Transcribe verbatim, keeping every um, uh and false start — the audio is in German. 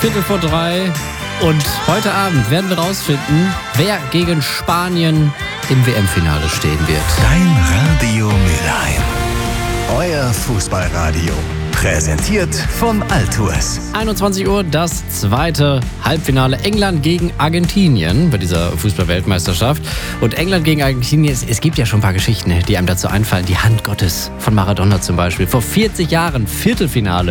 Viertel vor drei. Und heute Abend werden wir rausfinden, wer gegen Spanien im W M-Finale stehen wird. Dein Radio Mülheim. Euer Fußballradio. Präsentiert von Altours. einundzwanzig Uhr, das zweite Halbfinale. England gegen Argentinien bei dieser Fußball-Weltmeisterschaft. Und England gegen Argentinien, es, es gibt ja schon ein paar Geschichten, die einem dazu einfallen. Die Hand Gottes von Maradona zum Beispiel. Vor vierzig Jahren, Viertelfinale.